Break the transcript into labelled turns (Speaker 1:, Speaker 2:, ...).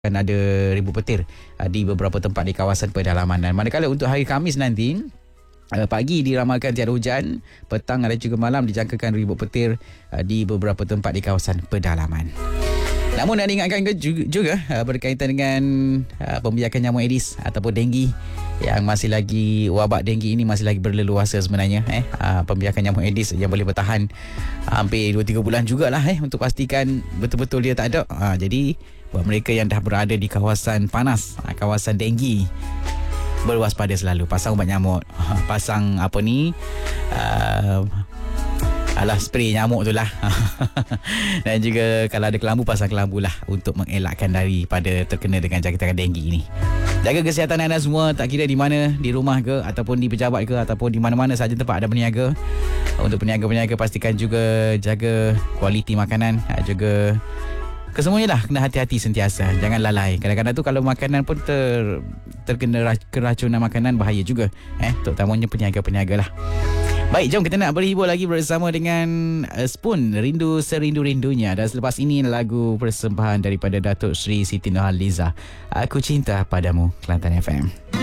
Speaker 1: ada ribut petir di beberapa tempat di kawasan pedalaman. Dan manakala untuk hari Khamis nanti, pagi diramalkan tiada hujan, petang ada juga malam dijangkakan ribut petir di beberapa tempat di kawasan pedalaman. Namun nak diingatkan juga berkaitan dengan pembiakan nyamuk Aedes ataupun denggi yang masih lagi, wabak denggi ini masih lagi berleluasa sebenarnya. Pembiakan nyamuk Aedes yang boleh bertahan hampir 2-3 bulan jugalah untuk pastikan betul-betul dia tak ada. Jadi buat mereka yang dah berada di kawasan panas, kawasan denggi, berwaspada selalu, pasang ubat nyamuk, pasang spray nyamuk tu lah. Dan juga kalau ada kelambu, pasang kelambu lah untuk mengelakkan daripada terkena dengan jangkitan denggi ini. Jaga kesihatan anda semua, tak kira di mana, di rumah ke ataupun di pejabat ke ataupun di mana-mana saja tempat ada peniaga. Untuk peniaga-peniaga, pastikan juga jaga kualiti makanan, juga kesemuanya lah kena hati-hati sentiasa. Jangan lalai. Kadang-kadang tu kalau makanan pun terkena keracunan makanan, bahaya juga. Terutamanya peniaga-peniaga lah. Baik, jom kita nak berhibur lagi bersama dengan Spoon, Rindu Serindu-Rindunya. Dan selepas ini lagu persembahan daripada Datuk Sri Siti Nurhaliza, Aku Cinta Padamu, Kelantan FM.